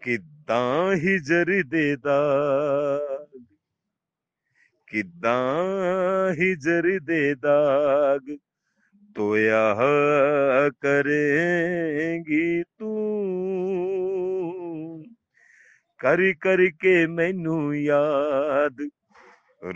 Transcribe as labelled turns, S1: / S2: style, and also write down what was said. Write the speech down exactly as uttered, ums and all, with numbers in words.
S1: ਕਿੱਦਾਂ ਹਿਜਰ ਦੇ ਦਾਗ, ਕਿੱਦਾਂ ਹਿਜਰ ਦੇ ਦਾਗ ਧੋਇਆ ਕਰੇਂਗੀ ਤੂੰ। ਕਰ ਕਰ ਕੇ ਮੈਨੂੰ ਯਾਦ